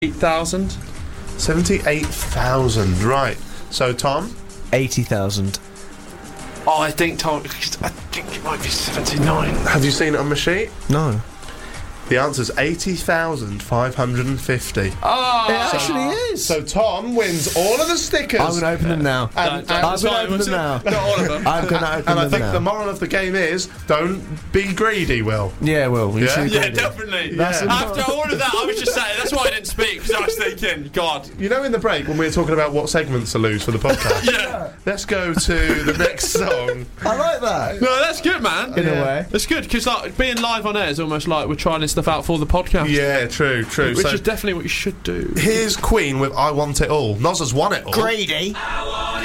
8,000. 78,000, right. So, Tom? 80,000. Oh, I think it might be 79. Have you seen it on my sheet? No. The answer's 80,550. Oh, It actually is. So Tom wins all of the stickers. I'm going to open them now. And I'm going to open them now. Not all of them. I'm going to open and I them think now. the moral of the game is, don't be greedy, Will. Yeah, Will. You Yeah? should Yeah, agree. definitely. That's After all of that, I was just saying, that's why I didn't speak, because I was thinking, God. You know, in the break, when we were talking about what segments to lose for the podcast, Yeah. let's go to the next song. I like that. No, that's good, man. In a way. It's good, because like, being live on air is almost like we're trying this stuff out for the podcast. Yeah, true. Which So is definitely what you should do. here's Queen with I Want It All. Nos has won it all. Greedy.